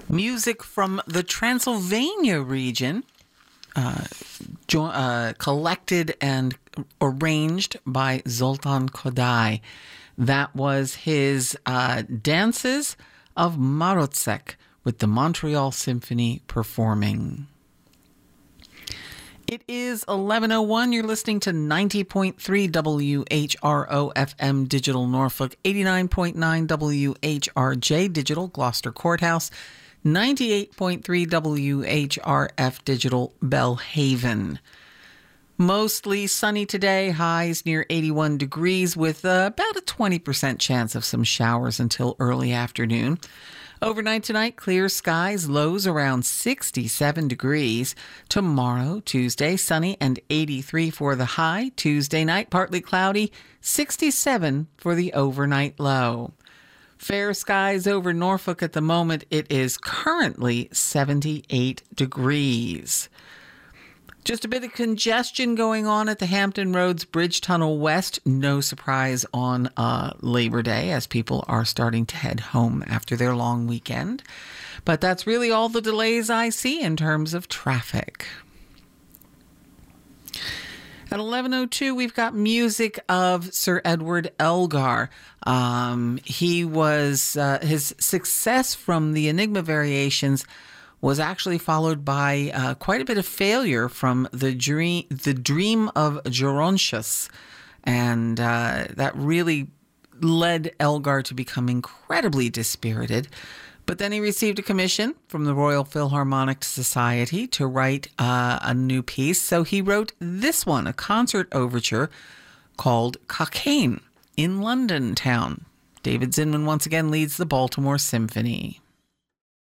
Music from the Transylvania region, collected and arranged by Zoltan Kodály. That was his Dances of Maroczek with the Montreal Symphony performing. It is 11:01. You're listening to 90.3 WHRO FM Digital Norfolk, 89.9 WHRJ Digital Gloucester Courthouse, 98.3 WHRF Digital Belhaven. Mostly sunny today, highs near 81 degrees with about a 20% chance of some showers until early afternoon. Overnight tonight, clear skies, lows around 67 degrees. Tomorrow, Tuesday, sunny and 83 for the high. Tuesday night, partly cloudy, 67 for the overnight low. Fair skies over Norfolk at the moment. It is currently 78 degrees. Just a bit of congestion going on at the Hampton Roads Bridge Tunnel West. No surprise on Labor Day as people are starting to head home after their long weekend. But that's really all the delays I see in terms of traffic. At 11:02, we've got music of Sir Edward Elgar. He was his success from the Enigma Variations was actually followed by quite a bit of failure from the Dream of Gerontius. And that really led Elgar to become incredibly dispirited. But then he received a commission from the Royal Philharmonic Society to write a new piece. So he wrote this one, a concert overture called Cockaigne in London Town. David Zinman once again leads the Baltimore Symphony.